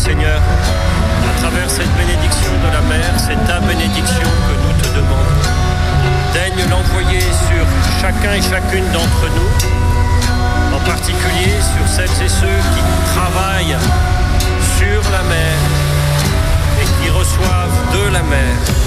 Seigneur, à travers cette bénédiction de la mer, c'est ta bénédiction que nous te demandons. Daigne l'envoyer sur chacun et chacune d'entre nous, en particulier sur celles et ceux qui travaillent sur la mer et qui reçoivent de la mer.